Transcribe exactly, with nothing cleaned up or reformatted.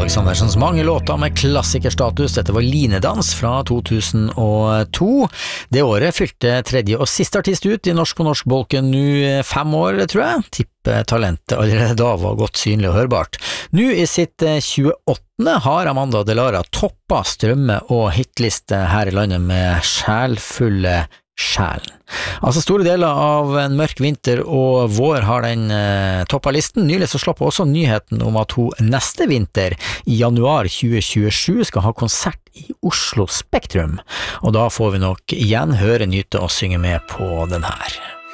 Alexandersens mange låter med klassikerstatus. Dette var Linedans fra to tusen og to. Det året fylte tredje og siste artist ut i Norsk på Norsk-bolken nå fem år, tror jeg. Tipper talentet allerede da var godt synlig og hørbart. Nå i sitt tjueåttende har Amanda Delara toppa strømme- og hitliste her i landet med Sjælfulle sjælen. Altså store deler av en mørk vinter og vår har den eh, toppa listen. Nylig så slapp også nyheten om at hun neste vinter, i januar tjue tjuesju, skal ha konsert i Oslo Spektrum. Og da får vi nok igjen høre, nyte og synge med på den her.